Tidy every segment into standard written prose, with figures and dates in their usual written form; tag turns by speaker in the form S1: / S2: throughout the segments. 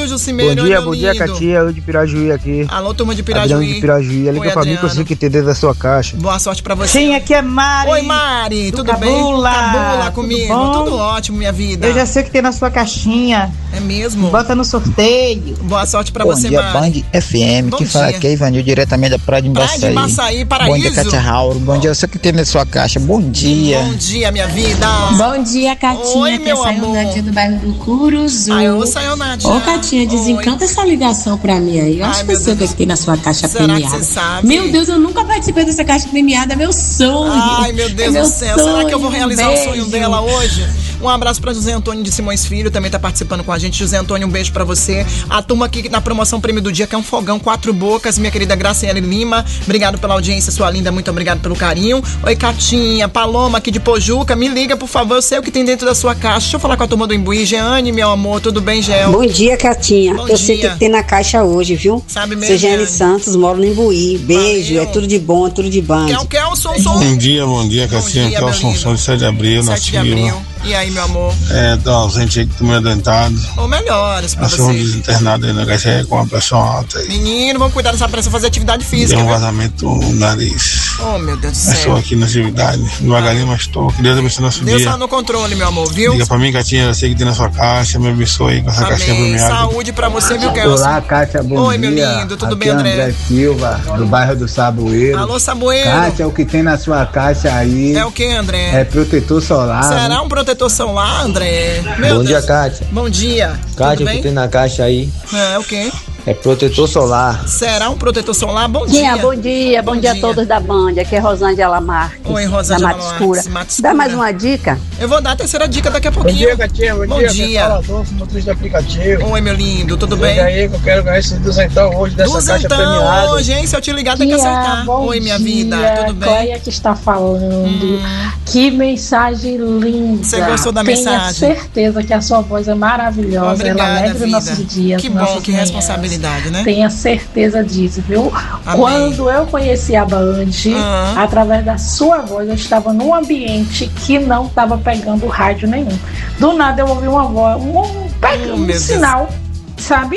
S1: viu, Jucimeiro?
S2: Bom dia, Catia, eu de Pirajuí aqui.
S1: Alô, turma de Pirajuí.
S2: Adriano de Pirajuí, liga pra mim que eu sei que tem dentro da sua caixa.
S1: Boa sorte pra você.
S3: Sim, aqui é Mari.
S1: Oi, Mari, tudo
S3: Cabula.
S1: bem? Cabula comigo, tudo ótimo, minha vida.
S3: Eu já sei o que tem na sua caixinha.
S1: É mesmo?
S3: Bota no sorteio.
S1: Boa sorte pra você, Mari.
S4: Bom dia, Band FM,
S1: Bom
S4: que fala
S1: dia.
S4: aqui é Ivanil, diretamente da Praia de Embaçaí.
S1: Praia de Embaçaí, Paraíso.
S4: Bom dia, Katia Raul. Bom dia, eu sei o que tem na sua caixa. Bom dia.
S1: Bom dia, minha vida.
S5: Bom dia, Catinha.
S1: Oi, meu
S5: que é
S1: amor.
S5: Sayonadinha do bairro do Curuzu.
S1: Ai, ô, Sayonadinha.
S5: Ô, Catinha, desencanta essa ligação pra mim aí. Eu acho que eu sei o que tem na sua caixa
S1: Será
S5: premiada.
S1: que você sabe?
S5: Meu Deus, eu nunca participei dessa caixa premiada, é meu sonho.
S1: Ai, meu Deus do céu. Será que eu vou realizar o sonho
S5: beijo.
S1: dela hoje? Um abraço pra José Antônio de Simões Filho, também tá participando com a gente. José Antônio, um beijo pra você. A turma aqui na promoção Prêmio do Dia, que é um fogão 4 bocas, minha querida Graciela Lima. Obrigado pela audiência, sua linda, muito obrigado pelo carinho. Oi, Catinha, Paloma aqui de Pojuca, me liga, por favor, eu sei o que tem dentro da sua caixa. Deixa eu falar com a turma do Imbuí. Jeane, meu amor, tudo bem, Gel?
S6: Bom dia, Catinha.
S1: Bom
S6: eu sei o
S1: dia.
S6: que tem na caixa hoje, viu?
S1: Sabe mesmo,
S6: Sou Jeane
S1: Jeane?
S6: Santos, moro no Imbuí. Beijo,
S1: Valeu.
S6: é tudo de bom, é tudo de band.
S1: Kelson.
S7: Bom dia, Catinha.
S1: dia,
S7: Aqui é o
S1: meu
S7: Assunção
S1: lindo.
S7: de 7 de abril, na
S1: 7 de abril.
S7: Silva.
S1: E aí, meu amor?
S7: Tô ausente aí que tô meio adentado.
S1: Ou melhores pra
S7: Nós somos
S1: você.
S7: internados aí na HCE com uma pressão alta aí.
S1: Menino, vamos cuidar dessa pressão, fazer atividade física,
S7: Deu um
S1: viu?
S7: vazamento no nariz.
S1: Oh, meu Deus do
S7: Mas estou
S1: céu.
S7: aqui na atividade. Devagarinho, mas estou. Que Deus abençoe nosso
S1: Deus
S7: dia.
S1: tá no controle, meu amor, viu?
S7: Liga pra mim, Catinha. Eu sei que tem na sua caixa. Me abençoe com essa caixinha
S1: Amém.
S7: premiada.
S1: Saúde pra você, viu, Kelson?
S2: Olá, Kátia, bom
S1: Oi,
S2: dia.
S1: meu lindo, tudo
S2: Aqui
S1: bem,
S2: é
S1: André?
S2: Silva, do bairro do Saboeiro.
S1: Alô, Saboeiro.
S2: Kátia, o que tem na sua caixa aí
S1: É o que, André?
S2: é protetor solar.
S1: Será um protetor solar, André? Meu
S8: Bom
S1: Deus.
S8: dia, Kátia.
S1: Bom dia.
S8: Kátia,
S1: Tudo
S8: o que
S1: bem?
S8: tem na caixa aí
S1: É o quê?
S8: é protetor solar.
S1: Será um protetor solar? Bom
S6: Tia,
S1: dia.
S6: bom dia, bom dia a todos da Band. Aqui é Rosângela Marques.
S1: Oi, Rosângela
S6: da Mata
S1: Marques,
S6: Escura.
S1: Mata Escura.
S6: Dá mais uma dica?
S1: Eu vou dar a terceira dica daqui a pouquinho.
S2: Catinha.
S1: Bom dia.
S2: Adolfo, motorista de aplicativo.
S1: Oi, meu lindo, tudo bem?
S2: aí que eu quero ganhar esse duzentão hoje
S1: Duzentão hoje, hein? Se eu te ligar, tem que acertar. Oi, minha vida, tudo bem?
S9: Cléia que está falando. Que mensagem linda.
S1: Você gostou da
S9: Tenha
S1: mensagem?
S9: certeza que a sua voz é maravilhosa.
S1: Obrigada,
S9: ela alegra
S1: vida.
S9: os nossos dias.
S1: Que bom,
S9: nossas
S1: que
S9: manhãs.
S1: responsabilidade, né?
S9: Tenha certeza disso, viu?
S1: Amém.
S9: Quando eu conheci a Band, através da sua voz, eu estava num ambiente que não estava pegando rádio nenhum. Do nada eu ouvi uma voz, um
S1: meu Deus.
S9: sinal, sabe?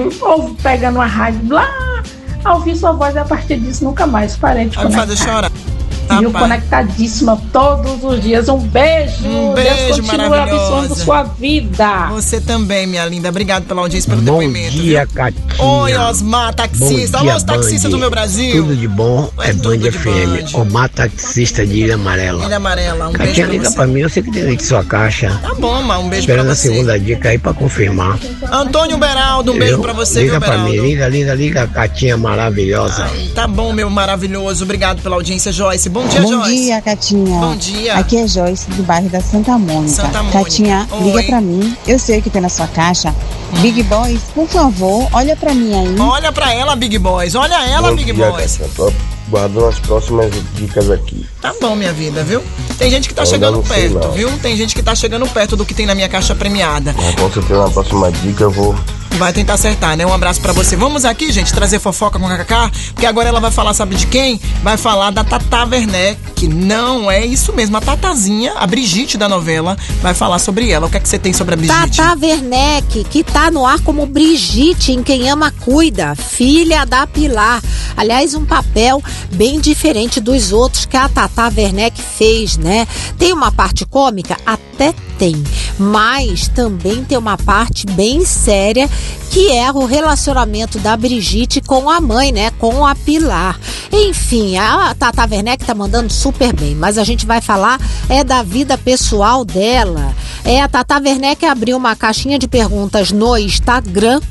S9: Pegando uma rádio lá. Ao ouvir sua voz, a partir disso nunca mais parei de
S1: Vai me
S9: conectar.
S1: fazer chorar.
S9: Viu?
S1: Rapaz.
S9: Conectadíssima todos os dias. Um beijo.
S1: Um beijo,
S9: Deus continue
S1: maravilhosa.
S9: abençoando sua vida.
S1: Você também, minha linda. Obrigado pela audiência, pelo
S2: Bom
S1: depoimento.
S2: dia,
S1: viu?
S2: Catinha.
S1: Oi, Osmar, taxista.
S2: Bom dia,
S1: Alô, os taxistas
S2: Band.
S1: do meu Brasil.
S2: Tudo de bom, é
S1: Tudo
S2: Band
S1: de
S2: FM.
S1: Band.
S2: Omar taxista de Ilha Amarela.
S1: Ilha Amarela, um
S2: Catinha,
S1: beijo
S2: liga
S1: pra
S2: pra
S1: você.
S2: mim, eu sei que tem dentro de sua caixa.
S1: Tá bom, mas um beijo
S2: Esperando
S1: pra
S2: a
S1: você.
S2: segunda dica aí pra confirmar.
S1: Antônio Beraldo, um beijo pra você,
S2: Liga
S1: viu,
S2: pra
S1: Beraldo?
S2: mim, liga, Catinha maravilhosa.
S1: Tá bom, meu maravilhoso. Obrigado pela audiência, Joyce. Bom dia,
S10: Bom
S1: Joyce.
S10: dia, Catinha.
S1: Bom dia.
S10: Aqui é Joyce, do bairro da Santa Mônica.
S1: Santa Mônica.
S10: Catinha, liga
S1: Oi.
S10: pra mim. Eu sei o que tem na sua caixa. Big Boys, por favor, olha pra mim aí.
S1: Olha pra ela, Big Boys. Olha ela, Big Boys.
S8: Guardando as próximas dicas aqui.
S1: Tá bom, minha vida, viu? Tem gente que tá
S8: Eu
S1: chegando
S8: não sei,
S1: perto,
S8: não.
S1: viu? Tem gente que tá chegando perto do que tem na minha caixa premiada.
S8: Mas com certeza na próxima dica eu vou.
S1: Vai tentar acertar, né? Um abraço pra você. Vamos aqui, gente, trazer fofoca com a Cacá, porque agora ela vai falar, sabe de quem? Vai falar da Tata Werneck, que não é isso mesmo. A Tatazinha, a Brigitte da novela, vai falar sobre ela. O que é que você tem sobre a Brigitte?
S11: Tata Werneck, que tá no ar como Brigitte em Quem Ama Cuida, filha da Pilar. Aliás, um papel bem diferente dos outros que a Tata Werneck fez, né? Tem uma parte cômica? Até tem, mas também tem uma parte bem séria, que é o relacionamento da Brigitte com a mãe, né? Com a Pilar. Enfim, a Tata Werneck tá mandando super bem, mas a gente vai falar da vida pessoal dela. A Tata Werneck abriu uma caixinha de perguntas no Instagram.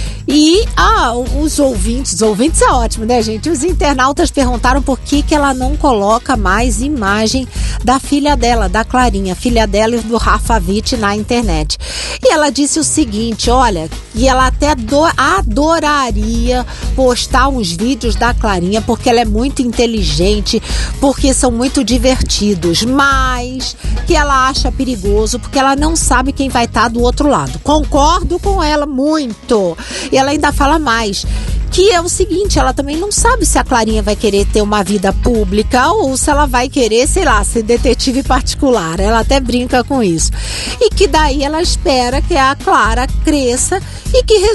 S11: E os ouvintes é ótimo, né, gente? Os internautas perguntaram por que ela não coloca mais imagem da filha dela, da Clarinha, filha dela e do Rafa Witt na internet. E ela disse o seguinte, olha, e ela até adoraria postar uns vídeos da Clarinha, porque ela é muito inteligente, porque são muito divertidos, mas que ela acha perigoso, porque ela não sabe quem vai estar do outro lado. Concordo com ela muito. E ela ainda fala mais, que é o seguinte, ela também não sabe se a Clarinha vai querer ter uma vida pública ou se ela vai querer, sei lá, ser detetive particular. Ela até brinca com isso. E que daí ela espera que a Clara cresça e que